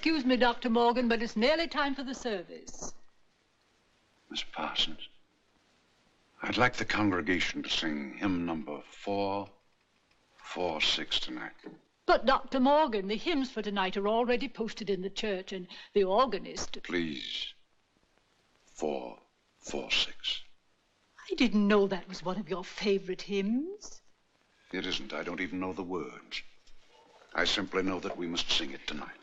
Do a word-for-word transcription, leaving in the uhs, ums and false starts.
Excuse me, Doctor Morgan, but it's nearly time for the service. Miss Parsons, I'd like the congregation to sing hymn number four, four, six tonight. But, Doctor Morgan, the hymns for tonight are already posted in the church, and the organist... Please, four, four, six. I didn't know that was one of your favorite hymns. It isn't. I don't even know the words. I simply know that we must sing it tonight.